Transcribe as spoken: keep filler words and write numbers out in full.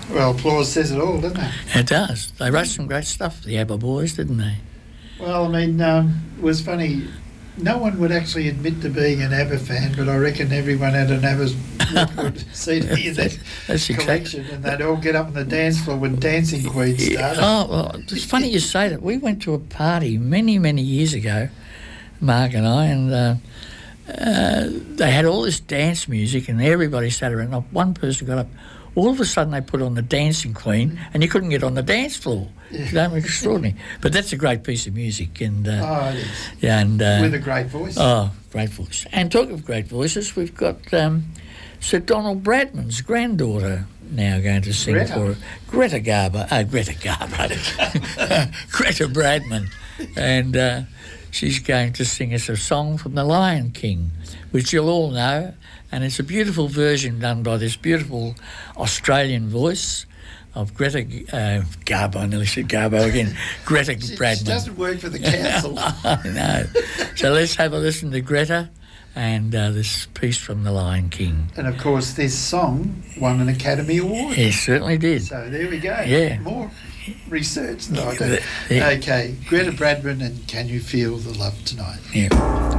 Well, applause says it all, doesn't it? It does. They wrote some great stuff, the ABBA boys, didn't they? Well, I mean, um, it was funny. No one would actually admit to being an ABBA fan, but I reckon everyone had an ABBA record C D in their That's collection, exactly. and they'd all get up on the dance floor when Dancing Queen started. Oh, well, it's funny you say that. We went to a party many, many years ago, Mark and I, and uh, uh, they had all this dance music, and everybody sat around. Not one person got up. All of a sudden, they put on the Dancing Queen, and you couldn't get on the dance floor. Yeah. That was extraordinary. But that's a great piece of music, and uh, Oh, it is. yeah, and uh, With a great voice. oh, great voice. And talking of great voices, we've got um, Sir Donald Bradman's granddaughter now going to sing Greta. for Greta Garbo. Uh, Greta Garbo. Greta Bradman. And uh, she's going to sing us a song from The Lion King, which you'll all know. And it's a beautiful version done by this beautiful Australian voice of Greta uh, Garbo. I nearly said Garbo again. Greta She, Bradman. she doesn't work for the council. I know. So let's have a listen to Greta and uh, this piece from The Lion King. And of course, this song won an Academy Award. It certainly did. So there we go. Yeah. More research than I do. Yeah. Okay, Greta Bradman and Can You Feel the Love Tonight? Yeah.